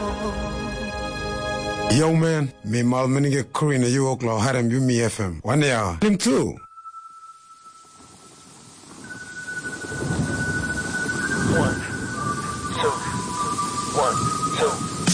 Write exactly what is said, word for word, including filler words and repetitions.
Yo man, me mal menige Korean you oklo harem you me F M. One hour. Him too.